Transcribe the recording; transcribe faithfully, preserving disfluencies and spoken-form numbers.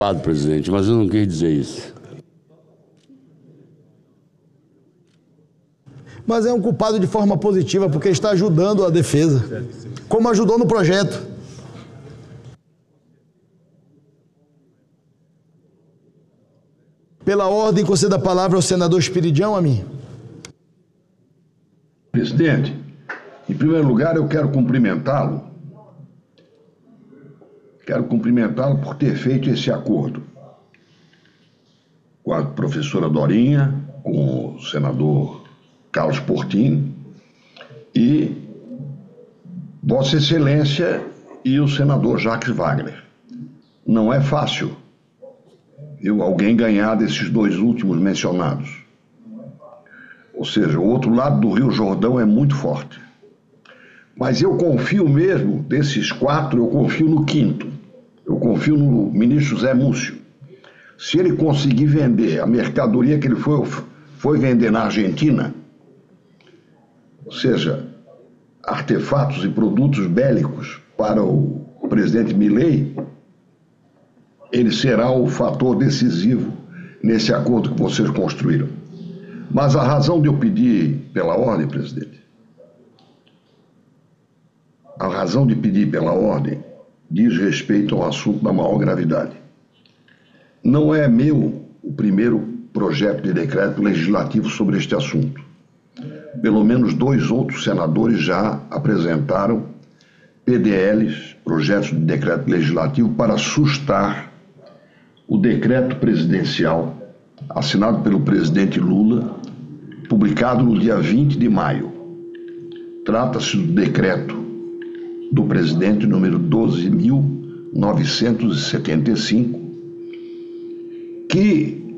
Presidente, mas eu não quis dizer isso. Mas é um culpado de forma positiva, porque está ajudando a defesa, como ajudou no projeto. Pela ordem, conceda a palavra ao senador Espiridião, a mim. Presidente, em primeiro lugar eu quero cumprimentá-lo. Quero cumprimentá-lo por ter feito esse acordo com a professora Dorinha, com o senador Carlos Portinho e Vossa Excelência e o senador Jacques Wagner. Não é fácil, viu, alguém ganhar desses dois últimos mencionados. Ou seja, o outro lado do Rio Jordão é muito forte. Mas eu confio mesmo, desses quatro, eu confio no quinto. Eu confio no ministro Zé Múcio. Se ele conseguir vender a mercadoria que ele foi, foi vender na Argentina, ou seja, artefatos e produtos bélicos para o presidente Milei, ele será o fator decisivo nesse acordo que vocês construíram. Mas a razão de eu pedir pela ordem, presidente, a razão de pedir pela ordem diz respeito a um assunto da maior gravidade. Não é meu o primeiro projeto de decreto legislativo sobre este assunto. Pelo menos dois outros senadores já apresentaram P D Ls, projetos de decreto legislativo, para sustar o decreto presidencial assinado pelo presidente Lula, publicado no dia vinte de maio. Trata-se do decreto do presidente número doze mil novecentos e setenta e cinco, que